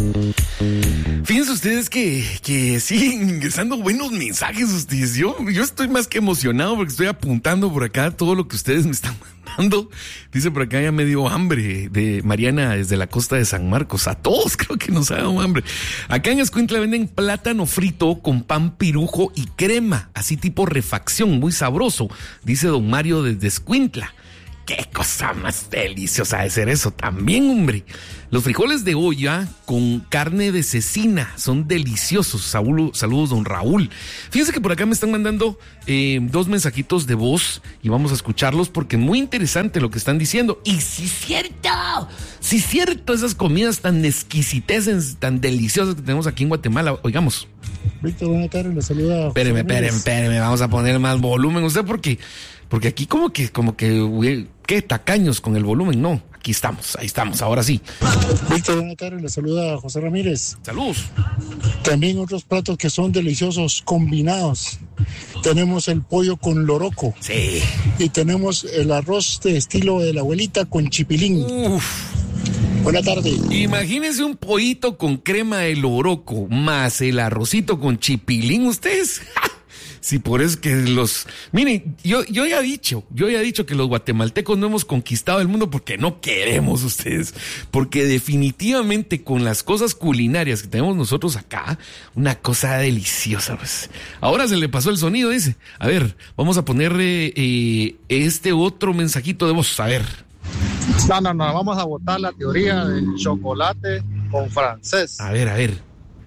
Fíjense ustedes que siguen ingresando buenos mensajes ustedes. Yo estoy más que emocionado porque estoy apuntando por acá todo lo que ustedes me están mandando. Dice por acá, ya me dio hambre, de Mariana desde la costa de San Marcos. A todos creo que nos ha dado hambre. Acá en Escuintla venden plátano frito con pan pirujo y crema, así tipo refacción, muy sabroso, dice don Mario desde Escuintla. ¡Qué cosa más deliciosa de ser eso también, hombre! Los frijoles de olla con carne de cecina son deliciosos. Saludos, don Raúl. Fíjense que por acá me están mandando 2 mensajitos de voz y vamos a escucharlos porque es muy interesante lo que están diciendo. Y sí es cierto, esas comidas tan exquisiteces, tan deliciosas que tenemos aquí en Guatemala. Oigamos. Víctor, buenas tardes, le saluda. Espéreme, vamos a poner más volumen. ¿Usted por qué? Porque aquí como que, güey, qué tacaños con el volumen, no. Aquí estamos, ahí estamos, ahora sí. Víctor, buenas tardes, le saluda José Ramírez. Saludos. También otros platos que son deliciosos combinados. Tenemos el pollo con loroco. Sí. Y tenemos el arroz de estilo de la abuelita con chipilín. Uf. Buenas tardes. Imagínense un pollito con crema de loroco más el arrocito con chipilín, ustedes. Sí, por eso que miren, yo ya he dicho que los guatemaltecos no hemos conquistado el mundo porque no queremos ustedes, porque definitivamente con las cosas culinarias que tenemos nosotros acá, una cosa deliciosa, pues. Ahora se le pasó el sonido, dice. A ver, vamos a poner este otro mensajito de voz, a ver. No, vamos a votar la teoría del chocolate con francés. A ver.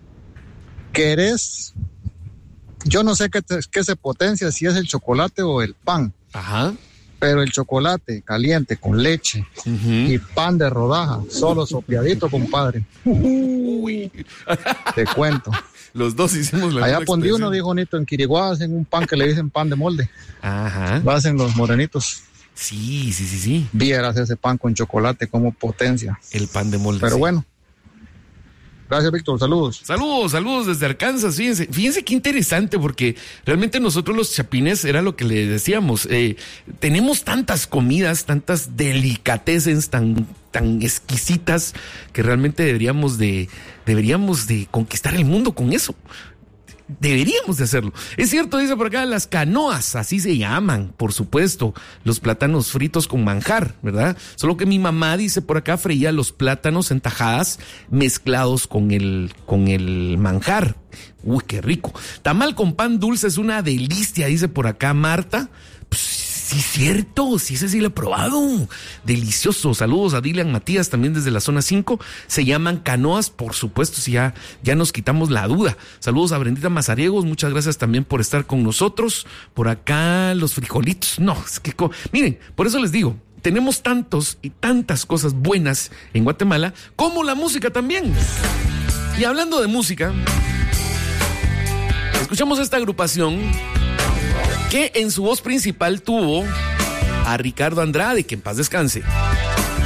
¿Querés? Yo no sé qué se potencia, si es el chocolate o el pan. Ajá. Pero el chocolate caliente con leche y pan de rodaja, solo sopeadito, compadre. Uy. Te cuento. Los dos hicimos la allá pondí uno, dijo Nito, en Quiriguá hacen un pan que le dicen pan de molde. Ajá. Lo hacen los morenitos. Sí. Vieras ese pan con chocolate como potencia. El pan de molde. Pero sí. Bueno. Gracias, Víctor. Saludos. Saludos desde Arkansas. Fíjense qué interesante, porque realmente nosotros los chapines, era lo que le decíamos, tenemos tantas comidas, tantas delicatessen tan exquisitas, que realmente deberíamos de conquistar el mundo con eso. Deberíamos de hacerlo. Es cierto, dice por acá, las canoas, así se llaman, por supuesto, los plátanos fritos con manjar, ¿verdad? Solo que mi mamá, dice por acá, freía los plátanos en tajadas mezclados con el manjar. Uy, qué rico. Tamal con pan dulce es una delicia, dice por acá Marta. Pues, sí, cierto, sí, ese sí lo he probado. Delicioso. Saludos a Dylan Matías también desde la zona 5. Se llaman canoas, por supuesto, si ya nos quitamos la duda. Saludos a Brendita Mazariegos, muchas gracias también por estar con nosotros. Por acá los frijolitos. No, es que miren, por eso les digo, tenemos tantos y tantas cosas buenas en Guatemala, como la música también. Y hablando de música, escuchamos esta agrupación que en su voz principal tuvo a Ricardo Andrade, que en paz descanse.